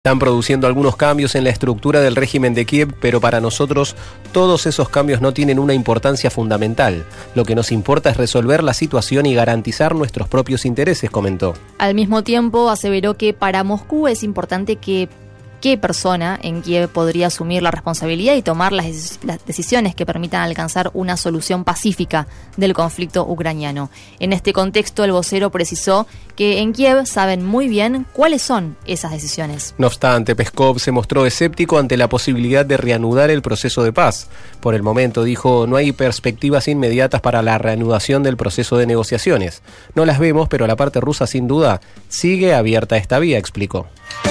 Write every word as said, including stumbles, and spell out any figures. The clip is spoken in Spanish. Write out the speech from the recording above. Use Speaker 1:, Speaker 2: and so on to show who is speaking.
Speaker 1: Están produciendo algunos cambios en la estructura del régimen de Kiev, pero para nosotros todos esos cambios no tienen una importancia fundamental. Lo que nos importa es resolver la situación y garantizar nuestros propios intereses, comentó.
Speaker 2: Al mismo tiempo, aseveró que para Moscú es importante que qué persona en Kiev podría asumir la responsabilidad y tomar las, las decisiones que permitan alcanzar una solución pacífica del conflicto ucraniano. En este contexto, el vocero precisó que en Kiev saben muy bien cuáles son esas decisiones.
Speaker 1: No obstante, Peskov se mostró escéptico ante la posibilidad de reanudar el proceso de paz. Por el momento, dijo, no hay perspectivas inmediatas para la reanudación del proceso de negociaciones. No las vemos, pero la parte rusa sin duda sigue abierta a esta vía, explicó.